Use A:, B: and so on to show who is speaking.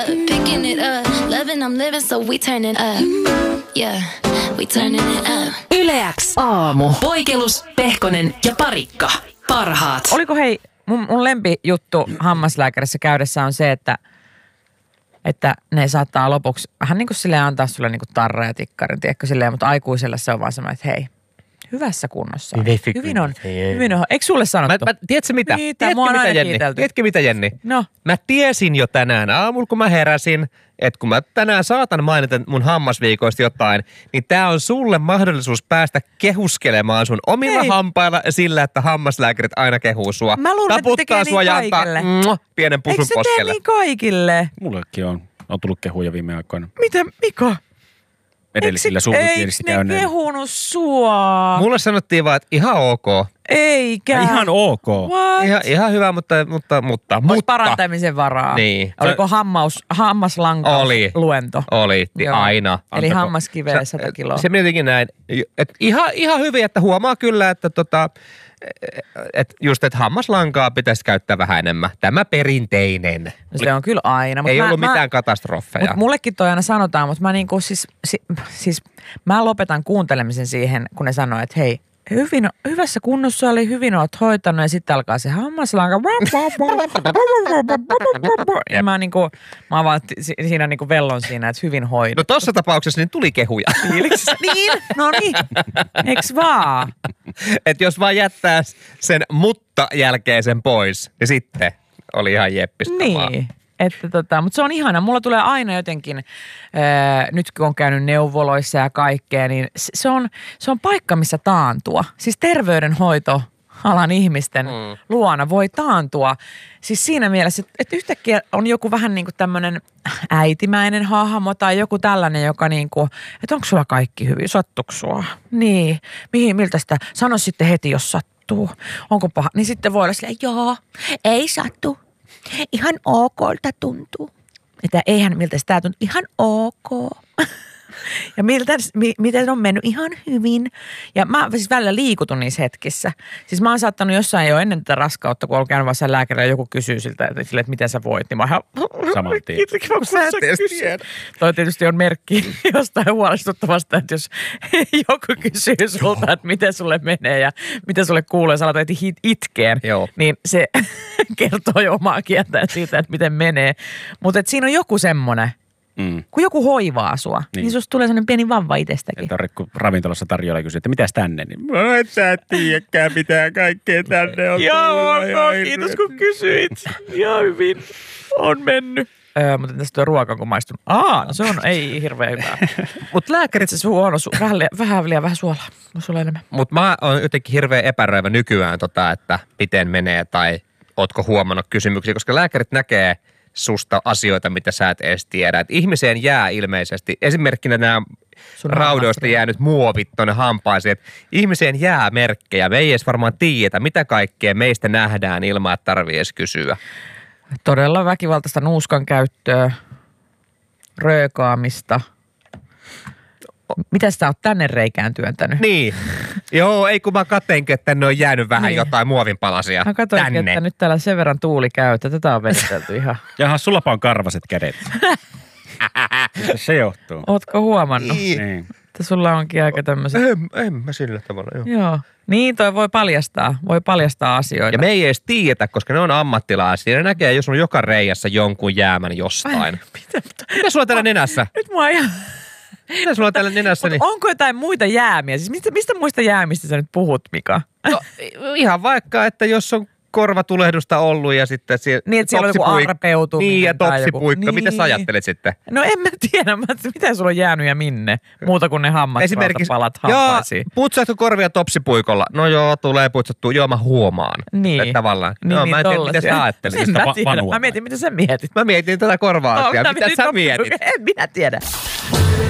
A: Picking it up, loving I'm living so we turning up. Yeah, we turning it up.
B: Yle X aamu. Poikelus, Pehkonen ja Parikka. Parhaat.
C: Oliko hei, mun lempijuttu hammaslääkärissä käydessä on se, että ne saattaa lopuksi vähän niin kuin silleen antaa sulle niin kuin tarra ja tikkarin, tiedätkö silleen, mutta aikuiselle se on vaan semmoinen, että hei, hyvässä kunnossa. Hyvin on. Eikö sulle sanottu?
D: Tiedätkö mitä?
C: Tiedätkö
D: mitä, Jenni?
C: No.
D: Mä tiesin jo tänään aamulla, kun mä heräsin, että kun mä tänään saatan mainita mun hammasviikoista jotain, niin tää on sulle mahdollisuus päästä kehuskelemaan sun omilla hampailla sillä, että hammaslääkärit aina kehuu sua.
C: Mä luulen, että tekee niin kaikille.
D: Pienen pusun poskelle.
C: Eikö se tee niin kaikille?
E: Mullekin on tullut kehuja viime aikoina.
C: Mitä, Mika?
E: Edellisillä suunnitelmissa käyneen.
C: Eikö ne kehunut sua?
D: Mulle sanottiin vaan, että ihan ok.
C: Eikä.
E: Ihan ok.
D: Ihan hyvä, mutta.
C: Olisi parantamisen varaa.
D: Niin.
C: Oliko hammaslankausluento?
D: Oli, aina.
C: Eli hammaskiveä 100 kiloa.
D: Se mietinkin näin, että ihan hyvin, että huomaa kyllä, että että hammaslankaa pitäisi käyttää vähän enemmän. Tämä perinteinen.
C: No se on kyllä aina.
D: Ei ollut mitään katastrofeja.
C: Mutta mullekin toi aina sanotaan, mutta mä niinku siis mä lopetan kuuntelemisen siihen, kun ne sanoo, että hei, hyvässä kunnossa oli, hyvin oot hoitanut ja sitten alkaa se hammaslanka. Ja mä vaan siinä niinku vellon siinä, että hyvin hoidettu.
D: No tossa tapauksessa niin tuli kehuja.
C: Niin, no niin. Eiks vaan?
D: Että jos vaan jättää sen mutta jälkeisen pois, niin sitten oli ihan jeppistävää.
C: Niin. Mutta se on ihana. Mulla tulee aina jotenkin, nyt kun on käynyt neuvoloissa ja kaikkea, niin se on paikka, missä taantua. Siis terveydenhoitoalan ihmisten luona voi taantua. Siis siinä mielessä, että yhtäkkiä on joku vähän niin kuin tämmöinen äitimäinen hahmo tai joku tällainen, joka niin kuin, että onko sulla kaikki hyvin, sattuuko sua? Niin, miltä sitä? Sano sitten heti, jos sattuu. Onko paha? Niin sitten voi olla silleen, joo, ei sattu. Ihan okolta tuntuu. Että eihän miltä sitä tuntuu. Ihan ok. Ja miten on mennyt ihan hyvin. Ja mä siis välillä liikutun niissä hetkissä. Siis mä oon saattanut jossain jo ennen tätä raskautta, kun on käynyt vaan lääkärillä ja joku kysyy siltä, että miten sä voit. Niin mä ihan
E: saman tien.
C: Toi tietysti on merkki jostain huolestuttavasta, että jos joku kysyy sulta, että miten sulle menee ja miten sulle kuuluu ja sä alat itkeen, niin se kertoo jo omaa kieltään siitä, että miten menee. Mutta siinä on joku semmoinen. Kun joku hoivaa sua, niin susta tulee sellainen pieni vauva itsestäkin.
E: Että kun ravintolassa tarjolla kysyy, että mitäs tänne, niin mä et sä tiedäkään mitään kaikkea tänne on.
C: Joo, kiitos kun kysyit. Ihan hyvin on mennyt. Mutta tästä tuo ruoka, kun maistun. No se on, ei hirveän hyvää.
D: Mutta lääkärit
C: se huono, vähän suolaa. Sulla enemmän.
D: Mutta mä oon jotenkin hirveän epäröivä nykyään, että miten menee tai ootko huomannut kysymyksiä, koska lääkärit näkee susta asioita, mitä sä et edes tiedä. Et ihmiseen jää ilmeisesti, esimerkkinä nämä raudoista jäänyt muovit tuonne hampaisiin, että ihmiseen jää merkkejä. Me ei edes varmaan tiedetä, mitä kaikkea meistä nähdään ilman, että tarvii edes kysyä.
C: Todella väkivaltaista nuuskan käyttöä, röökaamista. Mitä sä oot tänne reikään työntänyt?
D: Niin. Joo, ei kun mä katsoinkin, että tänne on jäänyt vähän jotain muovinpalasia.
C: Mä katsoinkin, että nyt täällä sen verran tuuli käy, että tätä on vedelty ihan.
E: Jaha, sullapa on karvaset kädet. Se johtuu.
C: Ootko huomannut?
D: Niin.
C: Että sulla onkin aika tämmöiset.
D: En mä sillä tavalla,
C: joo. Niin, toi voi paljastaa asioita.
D: Ja me ei edes tiedetä, koska ne on ammattilaisia. Ne näkee, jos on joka reijässä jonkun jäämän jostain. Mitä sulla täällä nenässä?
C: Nyt mua ihan...
D: Mitä sulla on täällä nenässä? Niin...
C: Onko jotain muita jäämiä? Siis mistä muista jäämistä sä nyt puhut, Mika?
D: No, ihan vaikka, että jos on korvatulehdusta ollut ja sitten
C: niin, että siellä on joku arpeutuminen.
D: Niin, ja topsipuikka. Niin. Mitä sä ajattelet sitten?
C: No en mä tiedä, mitä sulla on jäänyt ja minne. Muuta kuin ne hammaspalat hampaisiin.
D: Putsaatko korvia topsipuikolla? No joo, tulee putsattua. Joo, mä huomaan.
C: Niin.
D: Että tavallaan.
C: Niin,
D: mä en tiedä, mitä sä ajattelit.
C: Mä mietin, mitä sä mietit.
D: Mä mietin tätä korvaa-asiaa. Mitä sä mietit?
C: En minä tiedä.